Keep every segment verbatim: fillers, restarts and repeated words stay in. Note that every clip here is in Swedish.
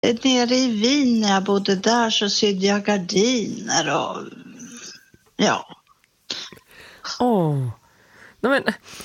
Nere i Wien när jag bodde där så sydde jag gardiner och ja. Åh, oh. Men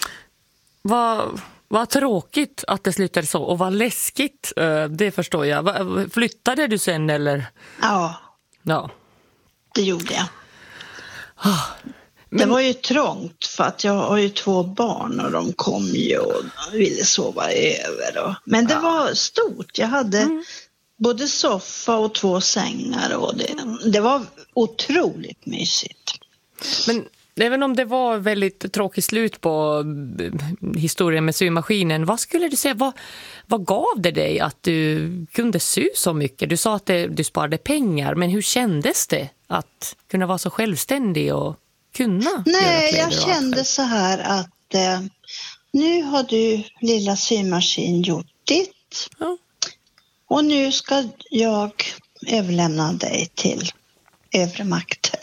vad, vad tråkigt att det slutade så och vad läskigt, det förstår jag. Flyttade du sen eller? Ja, ja. Det gjorde jag. Oh. Men... Det var ju trångt för att jag har ju två barn och de kom ju och ville sova över. Och... Men det ja. var stort, jag hade... Mm. Både soffa och två sängar och det, det var otroligt mysigt. Men även om det var väldigt tråkigt slut på historien med symaskinen, vad skulle du säga, vad, vad gav det dig att du kunde sy så mycket? Du sa att det, du sparade pengar, men hur kändes det att kunna vara så självständig och kunna? Nej, jag kände så här att eh, nu har du lilla symaskin gjort ditt. Ja. Och nu ska jag överlämna dig till övre makter.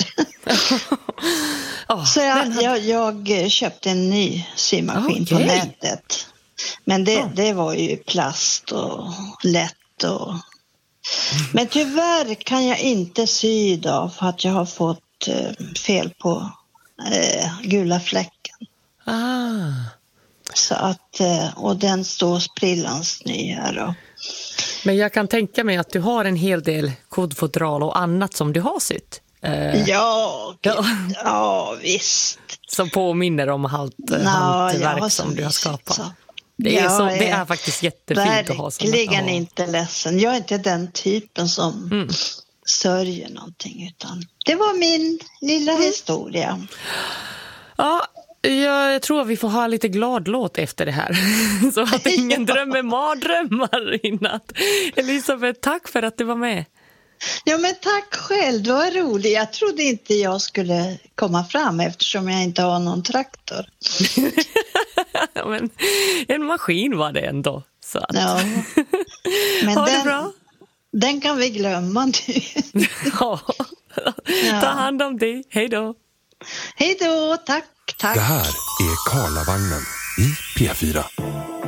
oh, så jag, hade... jag, jag köpte en ny symaskin okay. på nätet. Men det, oh. det var ju plast och lätt. Och... Men tyvärr kan jag inte sy idag för att jag har fått eh, fel på eh, gula fläcken. Ah. Så att, eh, och den står sprillans ny här då. Men jag kan tänka mig att du har en hel del kodfodral och annat som du har sytt. Eh, ja, ja. ja, visst. Som påminner om allt no, hantverk som du har skapat. Så. Det, är så, det är faktiskt jättefint att ha sådana. Verkligen inte ledsen. Jag är inte den typen som mm. sörjer någonting. Utan det var min lilla mm. historia. Ja, jag tror att vi får ha lite glad låt efter det här. Så att ingen ja. drömmer mardrömmar i natt. Elisabeth, tack för att du var med. Ja, men tack själv. Det var roligt. Jag trodde inte jag skulle komma fram eftersom jag inte har någon traktor. Ja, men en maskin var det ändå. Så att... Ja. Men ha den, det bra. Den kan vi glömma nu. Ja. Ja. Ta hand om dig. Hej då. Hej då, tack, tack. Det här är Karlavagnen i P fyra.